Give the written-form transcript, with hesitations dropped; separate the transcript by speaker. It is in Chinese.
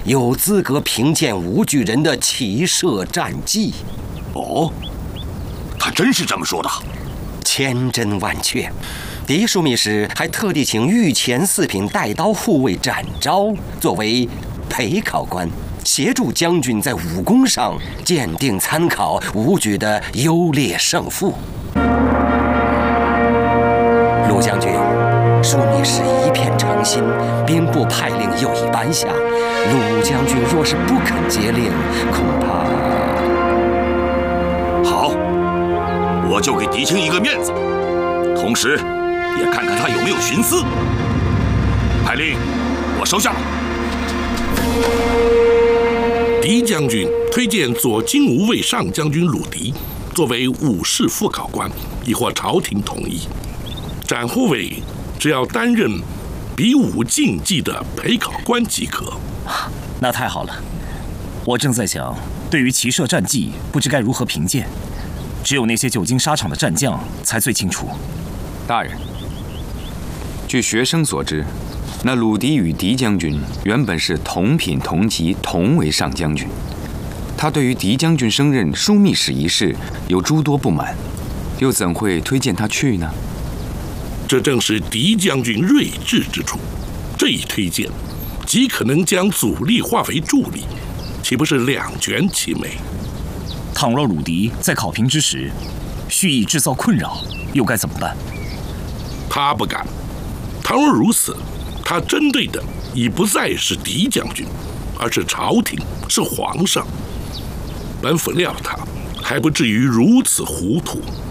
Speaker 1: 有资格评鉴武举人的骑射战绩。
Speaker 2: 哦，他真是这么说的？
Speaker 1: 千真万确。狄枢密使还特地请御前四品带刀护卫展昭作为陪考官，协助将军在武功上鉴定参考武举的优劣胜负。陆将军，枢密使一片诚心，兵部派令又已颁下，陆将军若是不肯接令，恐怕……
Speaker 2: 好，我就给狄青一个面子，同时也看看他有没有徇私。派令，我收下了。
Speaker 3: 狄将军推荐左金吾卫上将军鲁迪作为武士副考官，已获朝廷同意。展护卫只要担任比武竞技的陪考官即可。
Speaker 4: 那太好了，我正在想，对于骑射战绩，不知该如何评鉴，只有那些久经沙场的战将才最清楚。
Speaker 5: 大人，据学生所知，那鲁迪与狄将军原本是同品同级同为上将军，他对于狄将军升任枢密使一事有诸多不满，又怎会推荐他去呢？
Speaker 3: 这正是狄将军睿智之处。这一推荐，极可能将阻力化为助力，岂不是两全其美？
Speaker 4: 倘若鲁迪在考评之时蓄意制造困扰，又该怎么办？
Speaker 3: 他不敢。倘若如此，他针对的已不再是狄将军，而是朝廷，是皇上。本府料他还不至于如此糊涂。